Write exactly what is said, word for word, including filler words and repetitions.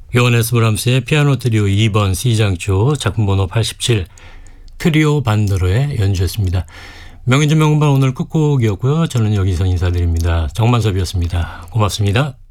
요하네스 브람스의 피아노 트리오 이 번 C장조 작품 번호 팔십칠 트리오 반도로의 연주였습니다. 명인전 명음반 오늘 끝곡이었고요. 저는 여기서 인사드립니다. 정만섭이었습니다. 고맙습니다.